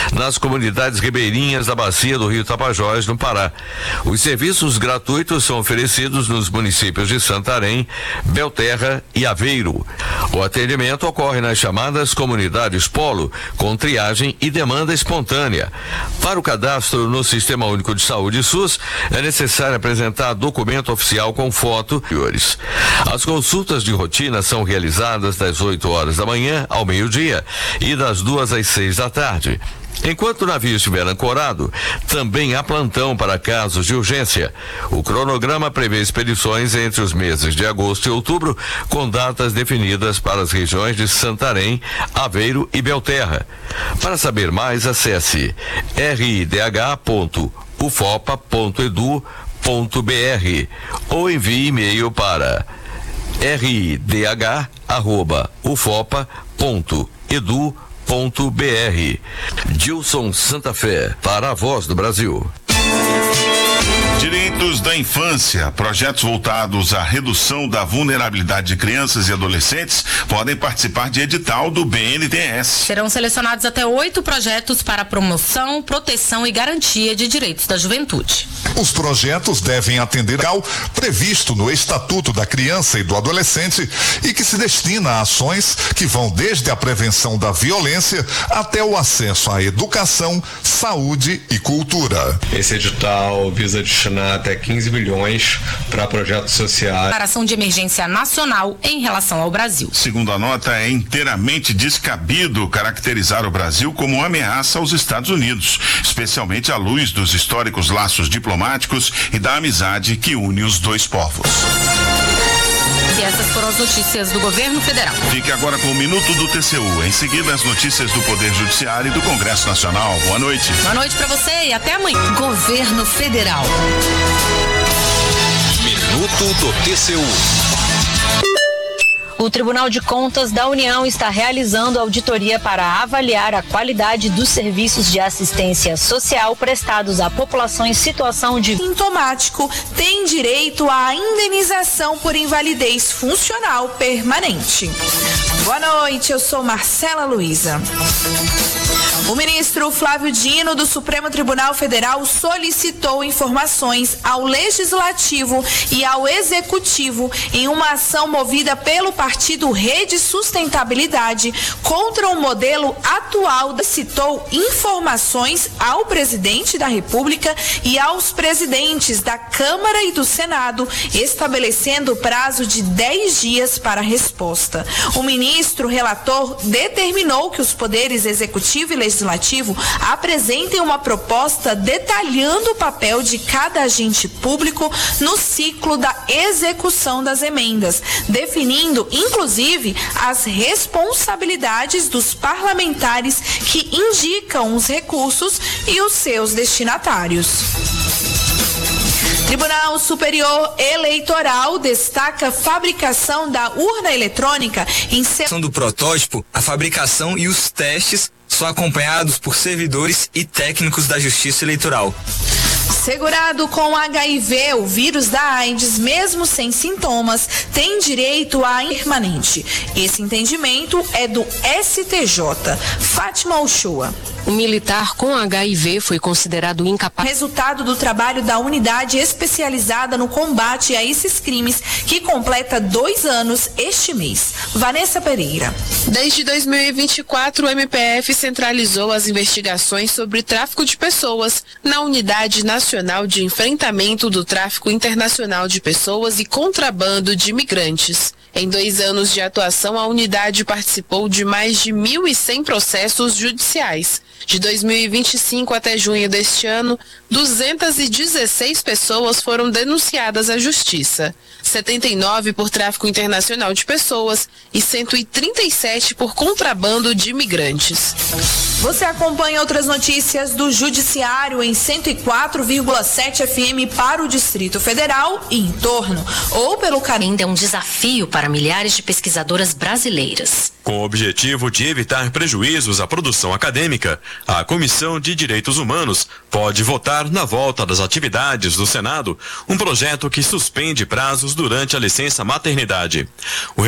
nas comunidades ribeirinhas da bacia do Rio Tapajós, no Pará. Os serviços gratuitos são oferecidos nos municípios de Santarém, Belterra e Aveiro. O atendimento ocorre nas chamadas comunidades polo, com triagem e demanda espontânea. Para o cadastro no Sistema Único de Saúde SUS, é necessário apresentar documento oficial com foto. As consultas de rotina são realizadas das 8 horas da manhã ao meio-dia e das 2 às 6 da tarde. Enquanto o navio estiver ancorado, também há plantão para casos de urgência. O cronograma prevê expedições entre os meses de agosto e outubro, com datas definidas para as regiões de Santarém, Aveiro e Belterra. Para saber mais, acesse ridh.ufopa.edu.br ou envie e-mail para ridh@ufopa.edu.br. Gilson Santa Fé, para a Voz do Brasil. Direitos da infância. Projetos voltados à redução da vulnerabilidade de crianças e adolescentes podem participar de edital do BNDES. Serão selecionados até 8 projetos para promoção, proteção e garantia de direitos da juventude. Os projetos devem atender ao previsto no Estatuto da Criança e do Adolescente e que se destina a ações que vão desde a prevenção da violência até o acesso à educação, saúde e cultura. Esse edital visa destinar até 15 bilhões para projetos sociais. Declaração de emergência nacional em relação ao Brasil. Segundo a nota, é inteiramente descabido caracterizar o Brasil como uma ameaça aos Estados Unidos, especialmente à luz dos históricos laços diplomáticos e da amizade que une os dois povos. E essas foram as notícias do governo federal. Fique agora com o Minuto do TCU. Em seguida, as notícias do Poder Judiciário e do Congresso Nacional. Boa noite. Boa noite para você e até amanhã. Governo Federal. Minuto do TCU. O Tribunal de Contas da União está realizando auditoria para avaliar a qualidade dos serviços de assistência social prestados à população em situação de sintomático tem direito à indenização por invalidez funcional permanente. Boa noite, eu sou Marcela Luiza. O ministro Flávio Dino, do Supremo Tribunal Federal, solicitou informações ao Legislativo e ao Executivo em uma ação movida pelo Partido Rede Sustentabilidade contra o modelo atual. Citou informações ao presidente da República e aos presidentes da Câmara e do Senado, estabelecendo prazo de 10 dias para a resposta. O ministro relator determinou que os poderes executivo e legislativo apresentem uma proposta detalhando o papel de cada agente público no ciclo da execução das emendas, definindo, inclusive, as responsabilidades dos parlamentares que indicam os recursos e os seus destinatários. Tribunal Superior Eleitoral destaca a fabricação da urna eletrônica em do protótipo, a fabricação e os testes são acompanhados por servidores e técnicos da Justiça Eleitoral. Segurado com HIV, o vírus da AIDS, mesmo sem sintomas, tem direito à permanente. Esse entendimento é do STJ. Fátima Uchoa. O militar com HIV foi considerado incapaz. Resultado do trabalho da unidade especializada no combate a esses crimes, que completa 2 anos este mês. Vanessa Pereira. Desde 2024, o MPF centralizou as investigações sobre tráfico de pessoas na Unidade Nacional de Enfrentamento do Tráfico Internacional de Pessoas e Contrabando de Imigrantes. Em 2 anos de atuação, a unidade participou de mais de 1.100 processos judiciais. De 2025 até junho deste ano, 216 pessoas foram denunciadas à Justiça, 79 por tráfico internacional de pessoas e 137 por contrabando de imigrantes. Você acompanha outras notícias do Judiciário em 104,7 FM para o Distrito Federal e em torno, ou pelo canal. Ainda é um desafio para milhares de pesquisadoras brasileiras. Com o objetivo de evitar prejuízos à produção acadêmica, a Comissão de Direitos Humanos pode votar na volta das atividades do Senado um projeto que suspende prazos durante a licença maternidade.